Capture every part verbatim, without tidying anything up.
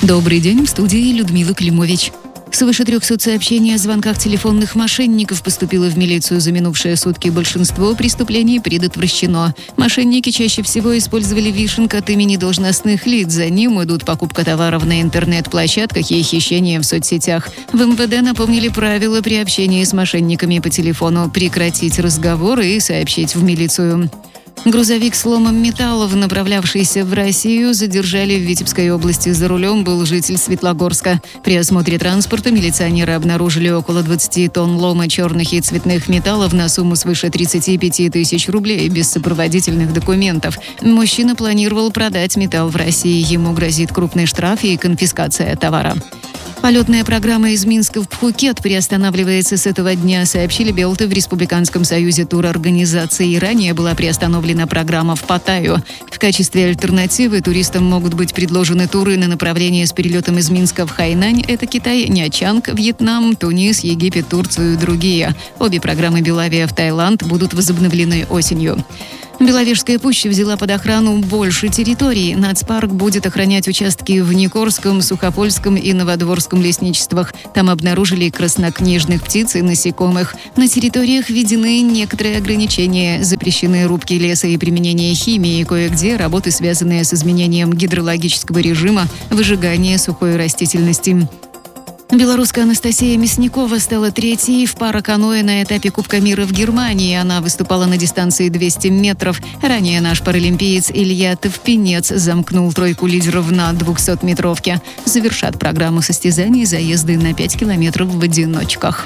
Добрый день, в студии Людмила Климович. Свыше трехсот сообщений о звонках телефонных мошенников поступило в милицию за минувшие сутки. Большинство преступлений предотвращено. Мошенники чаще всего использовали вишенку от имени должностных лиц. За ним идут покупка товаров на интернет-площадках и хищения в соцсетях. В эм вэ дэ напомнили правила при общении с мошенниками по телефону: прекратить разговоры и сообщить в милицию. Грузовик с ломом металлов, направлявшийся в Россию, задержали в Витебской области. За рулем был житель Светлогорска. При осмотре транспорта милиционеры обнаружили около двадцати тонн лома черных и цветных металлов на сумму свыше тридцати пяти тысяч рублей без сопроводительных документов. Мужчина планировал продать металл в России. Ему грозит крупный штраф и конфискация товара. Полетная программа из Минска в Пхукет приостанавливается с этого дня, сообщили Белты в Республиканском союзе турорганизаций. Ранее была приостановлена программа в Паттайю. В качестве альтернативы туристам могут быть предложены туры на направление с перелетом из Минска в Хайнань, это Китай, Нячанг, Вьетнам, Тунис, Египет, Турцию и другие. Обе программы Белавия в Таиланд будут возобновлены осенью. Беловежская пуща взяла под охрану больше территорий. Нацпарк будет охранять участки в Никорском, Сухопольском и Новодворском лесничествах. Там обнаружили краснокнижных птиц и насекомых. На территориях введены некоторые ограничения. Запрещены рубки леса и применение химии. Кое-где работы, связанные с изменением гидрологического режима, выжигание сухой растительности. Белоруска Анастасия Мясникова стала третьей в параканое на этапе Кубка мира в Германии. Она выступала на дистанции двести метров. Ранее наш паралимпиец Илья Товпинец замкнул тройку лидеров на двухсотметровке. Завершат программу состязаний заезды на пять километров в одиночках.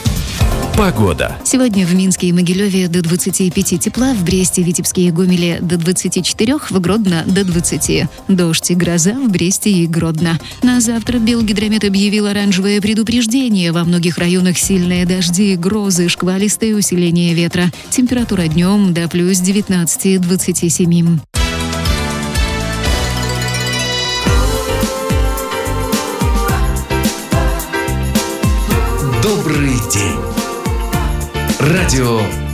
Погода. Сегодня в Минске и Могилеве до двадцати пяти тепла, в Бресте, Витебске и Гомеле до двадцати четырёх, в Гродно до двадцати. Дождь и гроза в Бресте и Гродно. На завтра Белгидромет объявил оранжевое предупреждение. Во многих районах сильные дожди, грозы, шквалистое усиление ветра. Температура днем до плюс девятнадцати двадцати семи. Добрый день. Радио